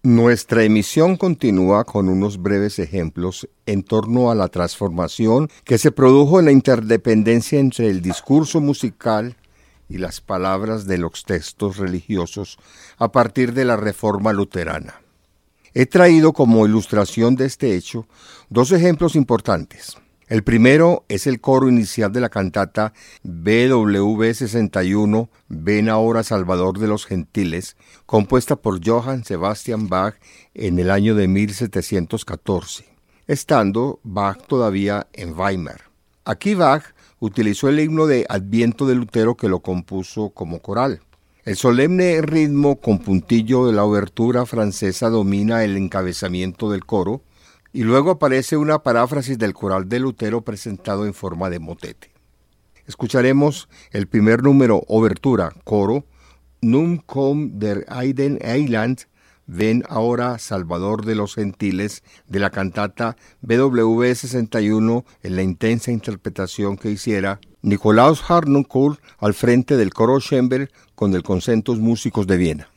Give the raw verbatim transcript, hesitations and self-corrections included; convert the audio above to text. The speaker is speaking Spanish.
Nuestra emisión continúa con unos breves ejemplos en torno a la transformación que se produjo en la interdependencia entre el discurso musical y las palabras de los textos religiosos a partir de la Reforma luterana. He traído como ilustración de este hecho dos ejemplos importantes. El primero es el coro inicial de la cantata B W sesenta y uno, Ven ahora Salvador de los Gentiles, compuesta por Johann Sebastian Bach en el año de mil setecientos catorce, estando Bach todavía en Weimar. Aquí Bach utilizó el himno de Adviento de Lutero que lo compuso como coral. El solemne ritmo con puntillo de la obertura francesa domina el encabezamiento del coro, y luego aparece una paráfrasis del coral de Lutero presentado en forma de motete. Escucharemos el primer número, obertura, coro, Nun komm der Eiden Heiland, Ven ahora Salvador de los Gentiles, de la cantata B W sesenta y uno, en la intensa interpretación que hiciera Nikolaus Harnoncourt al frente del coro Schönberg con el Concentus Músicos de Viena.